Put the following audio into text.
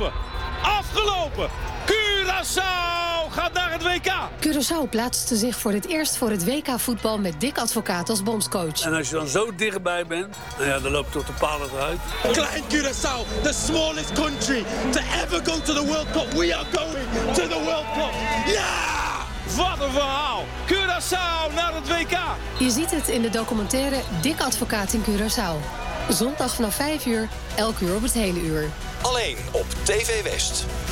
Afgelopen. Curaçao gaat naar het WK. Curaçao plaatste zich voor het eerst voor het WK-voetbal met Dick Advocaat als bondscoach. En als je dan zo dichtbij bent, nou ja, dan loopt toch de palen eruit. Klein Curaçao, the smallest country to ever go to the World Cup. We are going to the World Cup. Ja! Wat een verhaal. Curaçao naar het WK. Je ziet het in de documentaire Dick Advocaat in Curaçao. Zondag vanaf 5 uur, elk uur op het hele uur. Alleen op TV West.